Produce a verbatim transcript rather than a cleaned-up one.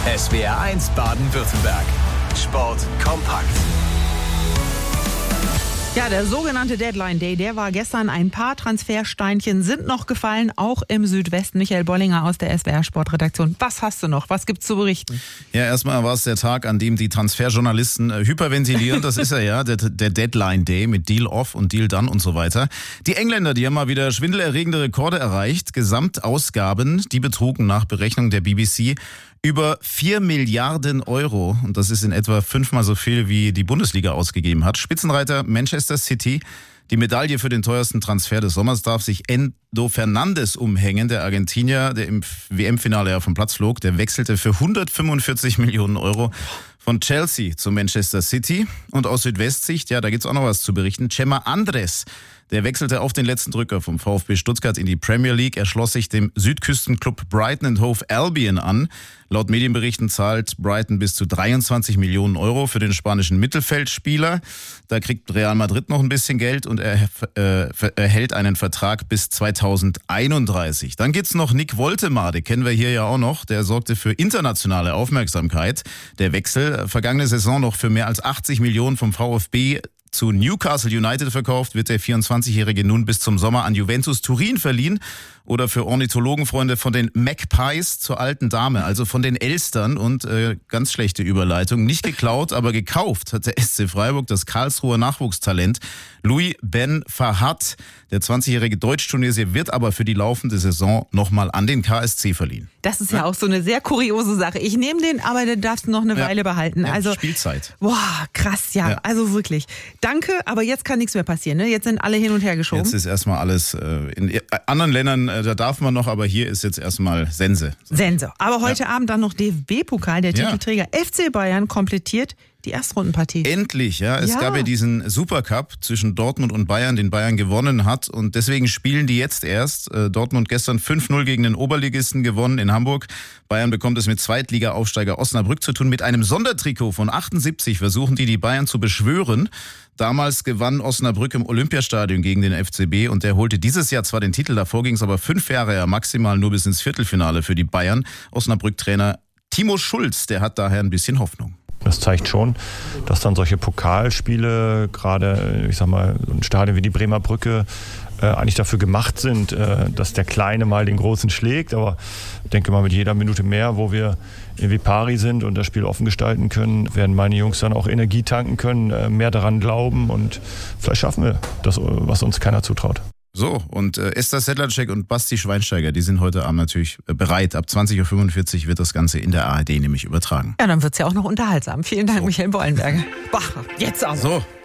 S W R eins Baden-Württemberg. Sport kompakt. Ja, der sogenannte Deadline Day, der war gestern. Ein paar Transfersteinchen sind noch gefallen, auch im Südwesten. Michael Bollinger aus der S W R Sportredaktion. Was hast du noch? Was gibt's zu berichten? Ja, erstmal war es der Tag, an dem die Transferjournalisten äh, hyperventilieren. Das ist er ja, der, der Deadline Day mit Deal Off und Deal Done und so weiter. Die Engländer, die haben mal wieder schwindelerregende Rekorde erreicht. Gesamtausgaben, die betrugen nach Berechnung der B B C über vier Milliarden Euro. Und das ist in etwa fünfmal so viel, wie die Bundesliga ausgegeben hat. Spitzenreiter Manchester City. Die Medaille für den teuersten Transfer des Sommers darf sich Endo Fernandes umhängen, der Argentinier, der im W M-Finale ja vom Platz flog. Der wechselte für hundertfünfundvierzig Millionen Euro von Chelsea zu Manchester City. Und aus Südwestsicht, ja, da gibt's auch noch was zu berichten. Chema Andres, der wechselte auf den letzten Drücker vom VfB Stuttgart in die Premier League. Er schloss sich dem Südküstenclub Brighton and Hove Albion an. Laut Medienberichten zahlt Brighton bis zu dreiundzwanzig Millionen Euro für den spanischen Mittelfeldspieler. Da kriegt Real Madrid noch ein bisschen Geld und er äh, erhält einen Vertrag bis zweitausendeinunddreißig. Dann gibt's noch Nick Woltemade, den kennen wir hier ja auch noch. Der sorgte für internationale Aufmerksamkeit. Der Wechsel, vergangene Saison noch für mehr als achtzig Millionen vom VfB zu Newcastle United verkauft, wird der vierundzwanzigjährige nun bis zum Sommer an Juventus Turin verliehen. Oder für Ornithologenfreunde von den Magpies zur alten Dame, also von den Elstern. Und äh, ganz schlechte Überleitung, nicht geklaut, aber gekauft hat der S C Freiburg das Karlsruher Nachwuchstalent Louis Ben Fahad. Der zwanzigjährige Deutsch-Tunesier wird aber für die laufende Saison nochmal an den K S C verliehen. Das ist ja, ja auch so eine sehr kuriose Sache. Ich nehme den, aber den darfst du noch eine ja. Weile behalten. Ja, also Spielzeit. Boah, krass, ja. ja. Also wirklich. Danke, aber jetzt kann nichts mehr passieren. Ne? Jetzt sind alle hin und her geschoben. Jetzt ist erstmal alles, äh, in anderen Ländern, äh, da darf man noch, aber hier ist jetzt erstmal Sense. So. Sense. Aber heute ja. Abend dann noch D F B-Pokal. Der ja. Titelträger F C Bayern komplettiert die Erstrundenpartie. Endlich, ja. Es ja. gab ja diesen Supercup zwischen Dortmund und Bayern, den Bayern gewonnen hat. Und deswegen spielen die jetzt erst. Äh, Dortmund gestern fünf null gegen den Oberligisten gewonnen in Hamburg. Bayern bekommt es mit Zweitliga-Aufsteiger Osnabrück zu tun. Mit einem Sondertrikot von achtundsiebzig versuchen die, die Bayern zu beschwören. Damals gewann Osnabrück im Olympiastadion gegen den F C B und der holte dieses Jahr zwar den Titel, davor ging es aber fünf Jahre ja maximal nur bis ins Viertelfinale für die Bayern. Osnabrück-Trainer Timo Schulz, der hat daher ein bisschen Hoffnung. Das zeigt schon, dass dann solche Pokalspiele, gerade ich sag mal, ein Stadion wie die Bremer Brücke, äh, eigentlich dafür gemacht sind, äh, dass der Kleine mal den Großen schlägt. Aber ich denke mal, mit jeder Minute mehr, wo wir in Vipari sind und das Spiel offen gestalten können, werden meine Jungs dann auch Energie tanken können, äh, mehr daran glauben und vielleicht schaffen wir das, was uns keiner zutraut. So, und äh, Esther Sedlacek und Basti Schweinsteiger, die sind heute Abend natürlich äh, bereit. Ab zwanzig Uhr fünfundvierzig wird das Ganze in der A R D nämlich übertragen. Ja, dann wird's ja auch noch unterhaltsam. Vielen Dank, so. Michael Bollenberger. Bah, jetzt aber. So.